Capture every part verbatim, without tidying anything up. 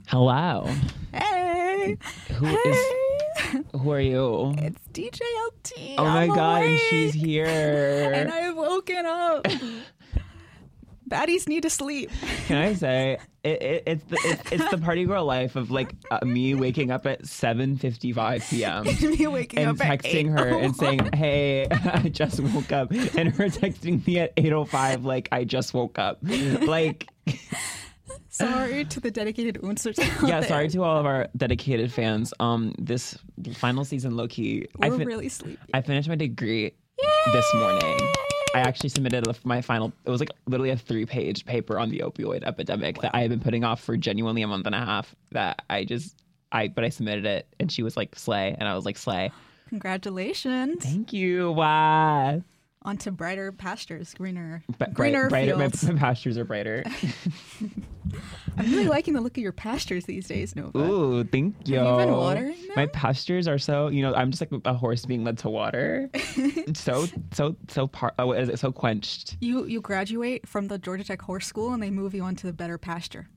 Hello. Hey. Who hey. is? Who are you? It's D J L T. Oh my I'm god, awake. she's here. And I've woken up. Baddies need to sleep. Can I say it, it, it's the it's, it's the party girl life of like uh, me waking up at seven fifty-five p.m. Me waking and up at texting her and saying, "Hey, I just woke up," and her texting me at eight oh five like I just woke up. Like, sorry to the dedicated oonsers out yeah, there. sorry to all of our dedicated fans. Um, this final season, low key, We're I fin- really sleepy. I finished my degree Yay! this morning. I actually submitted my final, it was like literally a three page paper on the opioid epidemic wow. that I had been putting off for genuinely a month and a half that I just, I, but I submitted it and she was like, slay. And I was like, slay. Congratulations. Thank you. Wow. On to brighter pastures, greener, B- greener bright, brighter, fields. my, my pastures are brighter. I'm really liking the look of your pastures these days, Nova. Ooh, thank you. Have you been watering them? My pastures are so, you know, I'm just like a horse being led to water. so, so, so, par- oh, is it so quenched? You you graduate from the Georgia Tech Horse School and they move you on to the better pasture.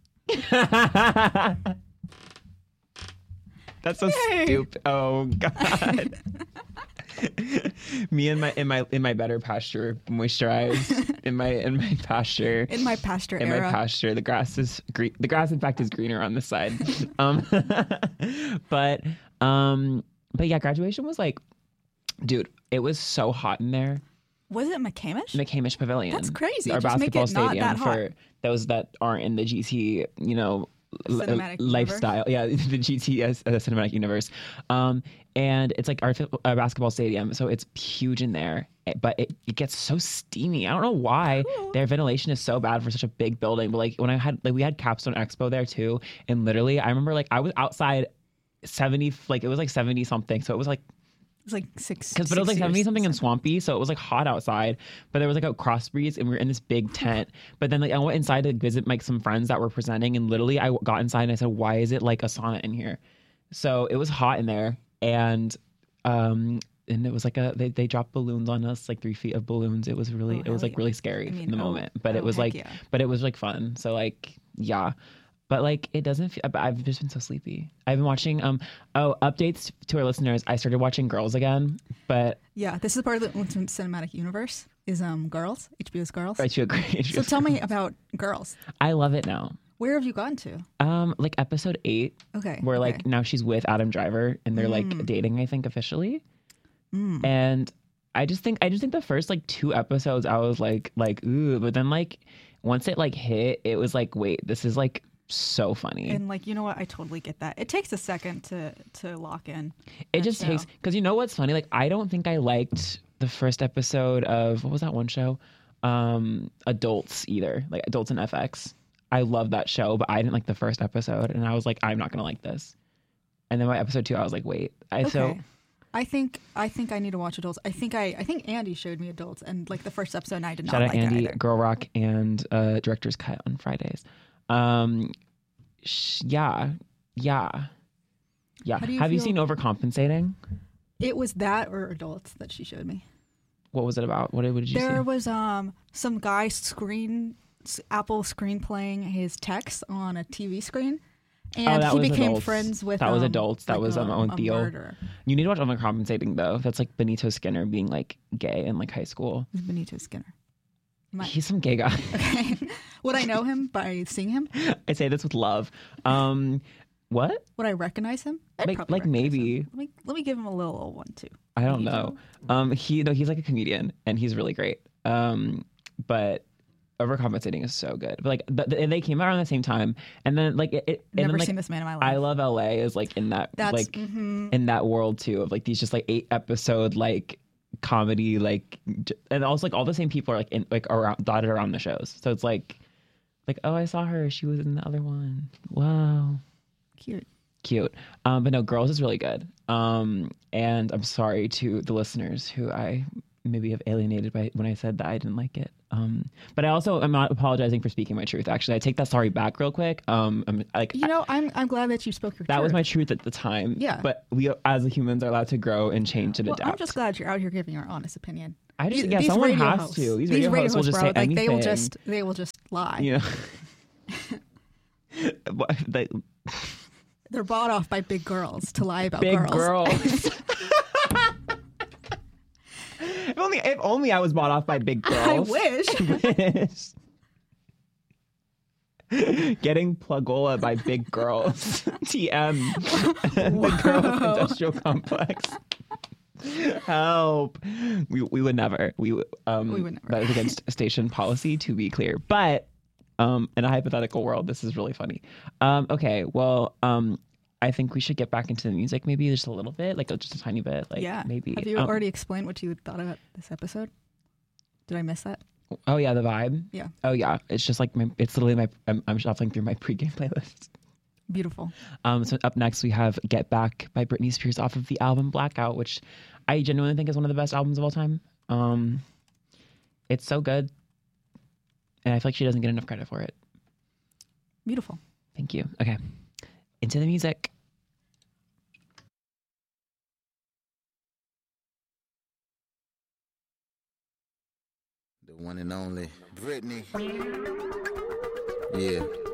That's so Yay. stupid. Oh God. Me in my in my in my better pasture, moisturized in my in my pasture. In my pasture in era. my pasture, the grass is green. The grass, in fact, is greener on this side. um, but um, but yeah, graduation was like, dude, it was so hot in there. Was it McCamish? McCamish Pavilion. That's crazy. Our Just make basketball it not stadium that hot. for those that aren't in the G T, you know. Cinematic L- lifestyle universe? Yeah, the G T S uh, cinematic universe, um and it's like our, our basketball stadium, so it's huge in there, but it, it gets so steamy. I don't know why cool. Their ventilation is so bad for such a big building. But like when I had like we had Capstone Expo there too, and literally I remember like I was outside seventy, like it was like seventy something, so it was like It was like six. Because but it was like sixty seventy something and something. swampy, so it was like hot outside. But there was like a cross breeze, and we were in this big tent. But then like I went inside to visit like some friends that were presenting, and literally I got inside and I said, "Why is it like a sauna in here?" So it was hot in there, and um and it was like a they, they dropped balloons on us, like three feet of balloons. It was really Oh, it was hell like yeah. really scary I mean, in the oh, moment, but oh, it was heck like yeah. but it was like fun. So like yeah. But like it doesn't feel, I've just been so sleepy. I've been watching um oh updates to our listeners. I started watching Girls again, but Yeah, this is part of the Ultimate Cinematic Universe. Is um Girls, H B O's Girls. I should agree. So tell me about Girls. I love it now. Where have you gone to? Um, like episode eight, Okay. where okay. like now she's with Adam Driver and they're like Mm. dating, I think officially. Mm. And I just think I just think the first like two episodes I was like like ooh, but then like once it like hit, it was like wait, this is like so funny. And like, you know what? I totally get that. It takes a second to to lock in. It that just show. takes because you know what's funny? Like I don't think I liked the first episode of what was that one show? Um, Adults either. Like Adults in F X. I love that show, but I didn't like the first episode, and I was like, I'm not gonna like this. And then by episode two, I was like, wait. I Okay. so I think I think I need to watch Adults. I think I I think Andy showed me Adults, and like the first episode, and I did not shout out like it Andy, either. Girl Rock, and uh, Director's Cut on Fridays. Um, sh- yeah, yeah, yeah. How do you Have you feel- seen Overcompensating? It was that or Adults that she showed me. What was it about? What, what did you There see? was um some guy screen s- Apple screen playing his text on a T V screen, and Oh, that he was became Adults. friends with That was um, Adults. That like was, a, um, Owen a Thiel. murderer. You need to watch Overcompensating though. That's like Benito Skinner being like gay in like high school. Who's Benito Skinner? Am I- He's some gay guy. Okay. Would I know him by seeing him? I say this with love. Um, what? Would I recognize him? I'd Like- probably like recognize maybe. him. Let me let me give him a little one too. I don't You know. Um, he no, he's like a comedian and he's really great. Um, but Overcompensating is so good. But like, but th- they came out around the same time, and then like it. it and Never then, like, seen this man in my life. I Love L A is like in that That's like mhm. in that world too of like these just like eight episode like comedy like j- and also like all the same people are like in like around dotted around the shows. So it's like like oh I saw her, she was in the other one. Wow. Cute. Cute. Um, but no, Girls is really good. Um, and I'm sorry to the listeners who I maybe have alienated by when I said that I didn't like it. Um, but I also am not apologizing for speaking my truth. Actually, I take that sorry back real quick. Um, I'm like You know, I'm I'm glad that you spoke your that truth. was my truth at the time. Yeah. But we as humans are allowed to grow and change and Well, adapt. I'm just glad you're out here giving your honest opinion. I just These- yeah, these someone radio has hosts, to. These radio, hosts will just bro, say like anything. they will just they will just lie. You know. what, the They're bought off by big girls to lie about big girls. girls. if only, if only I was bought off by big girls. I wish. Getting plugola by big girls. T M. The girls industrial complex. Help. We we would never. We would um We would never. That is against station policy, to be clear. But um in a hypothetical world, this is really funny. Um okay, well, um I think we should get back into the music maybe just a little bit, like just a tiny bit, like Yeah. maybe. Have you um, already explained what you thought about this episode? Did I miss that? Oh yeah, the vibe. Yeah. Oh yeah, it's just like my, it's literally my. I'm, I'm shuffling through my pregame playlist. Beautiful. Um, so up next we have "Get Back" by Britney Spears off of the album Blackout, which I genuinely think is one of the best albums of all time. Um, it's so good, and I feel like she doesn't get enough credit for it. Beautiful. Thank you. Okay, into the music. The one and only Britney. Yeah.